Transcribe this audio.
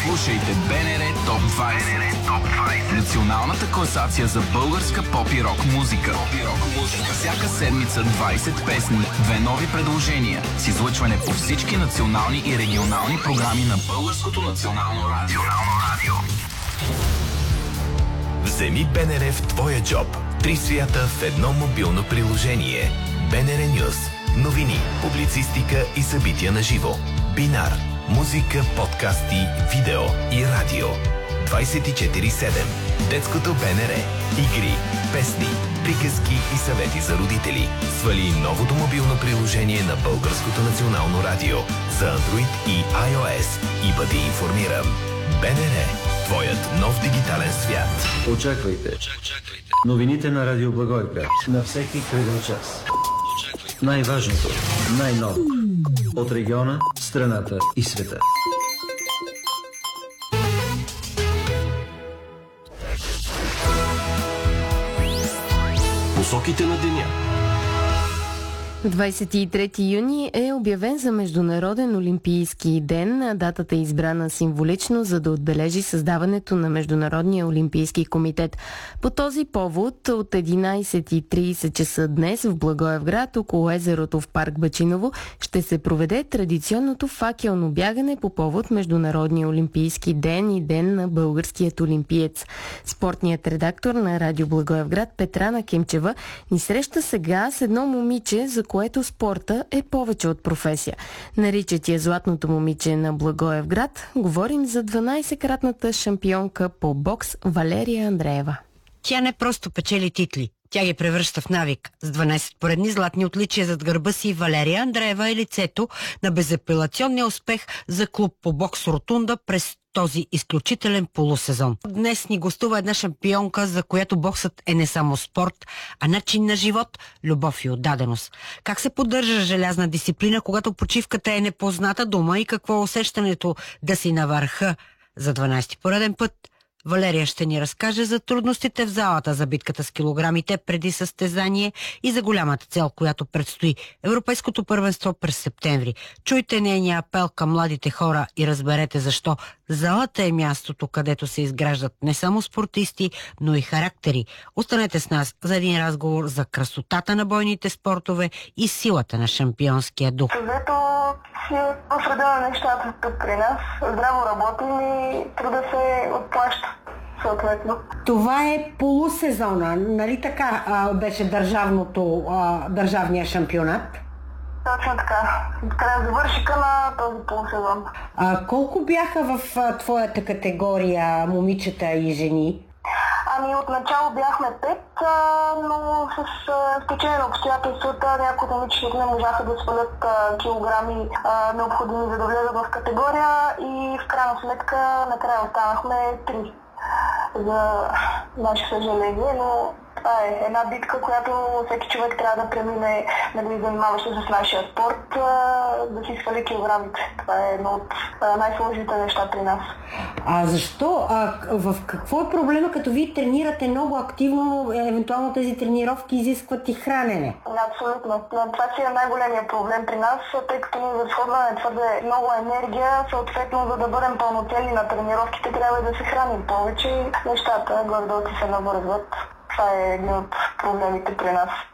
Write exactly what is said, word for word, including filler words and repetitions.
Слушайте БНР Топ двайсет. Националната класация за българска поп и рок музика. Всяка седмица двайсет песни, две нови предложения с излъчване по всички национални и регионални програми на Българското национално радио. Вземи БНР в твоя джоб. Три свята в едно мобилно приложение. БНР Нюз. Новини, публицистика и събития на живо. Бинар. Музика, подкасти, видео и радио. двайсет и четири седем. Детското БНР. Игри, песни, приказки и съвети за родители. Свали новото мобилно приложение на Българското национално радио за Android и iOS и бъди информиран. БНР. Твоят нов дигитален свят. Очаквайте. Новините на Радио Благоевград. На всеки кръгъл час. Най-важното, най-ново. От региона, страната и света. Посоките на деня. двайсет и трети юни е обявен за Международен олимпийски ден. Датата е избрана символично, за да отбележи създаването на Международния олимпийски комитет. По този повод от единайсет и трийсет часа днес в Благоевград, около езерото в парк Бачиново, ще се проведе традиционното факелно бягане по повод Международния олимпийски ден и ден на българският олимпиец. Спортният редактор на Радио Благоевград Петрана Кемчева ни среща сега с едно момиче, за което спорта е повече от професия. Наричат я златното момиче на Благоевград. Говорим за дванайсеткратната шампионка по бокс Валерия Андреева. Тя не просто печели титли, тя ги превръща в навик. С дванайсет поредни златни отличия зад гърба си Валерия Андреева е лицето на безапелационния успех за клуб по бокс Ротунда през този изключителен полусезон. Днес ни гостува една шампионка, за която боксът е не само спорт, а начин на живот, любов и отдаденост. Как се поддържа желязна дисциплина, когато почивката е непозната дума, и какво е усещането да си на върха за дванайсети пореден път? Валерия ще ни разкаже за трудностите в залата, за битката с килограмите преди състезание и за голямата цел, която предстои – Европейското първенство през септември. Чуйте нейния апел към младите хора и разберете защо залата е мястото, където се изграждат не само спортисти, но и характери. Останете с нас за един разговор за красотата на бойните спортове и силата на шампионския дух. Съвето си осредено нещата тук при нас. Здраво работим и труда се отплаща. Съответно. Това е полусезона, нали така а, беше държавното, а, държавния шампионат? Точно така. Трябва да завършика на този полусезон. А, колко бяха в а, твоята категория момичета и жени? Ами отначало бяхме пет, а, но с а, стечение на обстоятелствата някои от момичетите не можаха да свалят а, килограми а, необходими, за да влезат в категория, и в крайна сметка накрая останахме три. За наше съжаление, но това е една битка, която всеки човек трябва да премине, нали, занимаваща се с нашия спорт, да си свали килограмите. Това е едно от най-сложните неща при нас. А защо? А в какво е проблема, като вие тренирате много активно, но евентуално тези тренировки изискват и хранене? Абсолютно. Това си е най-големия проблем при нас, тъй като ни разходваме твърде много енергия, съответно, за да бъдем пълноценни на тренировките, трябва да се храним повече и нещата горе-долу си се навързват. Това е един от проблемите при нас.